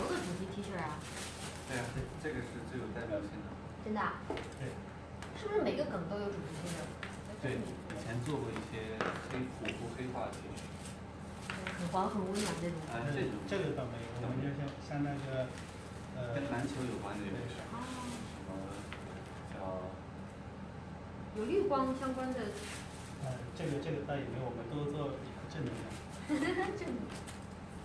多个主题 T 恤啊。 对啊，这个是最有代表性的。 真的啊？ 对。 是不是每个梗都有主题 T 恤？ 对，以前做过一些虎扑黑化 T 恤。 很黄很温暖这种。 这个倒没有，我们就像那个跟篮球有关的也是。 哦。 什么叫？ 有绿光相关的。 这个倒也没有，我们都做正能量。 正能量。